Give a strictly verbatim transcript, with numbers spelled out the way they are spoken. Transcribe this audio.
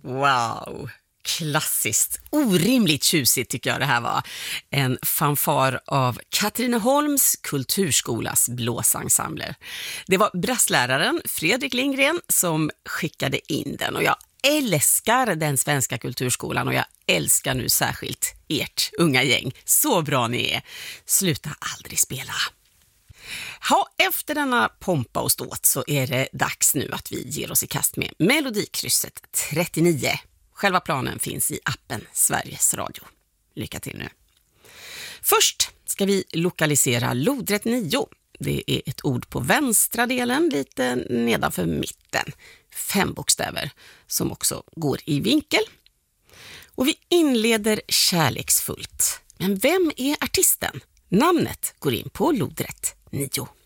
Wow, klassiskt. Orimligt tjusigt tycker jag det här var. En fanfar av Katrineholms kulturskolas blåsensembler. Det var brassläraren Fredrik Lindgren som skickade in den, och jag älskar den svenska kulturskolan och jag älskar nu särskilt ert unga gäng. Så bra ni är. Sluta aldrig spela. Ja, efter denna pompa och ståt så är det dags nu att vi ger oss i kast med Melodikrysset trettionio. Själva planen finns i appen Sveriges Radio. Lycka till nu. Först ska vi lokalisera lodrätt nio. Det är ett ord på vänstra delen, lite nedanför mitten. Fem bokstäver som också går i vinkel. Och vi inleder kärleksfullt. Men vem är artisten? Namnet går in på lodrätt nio.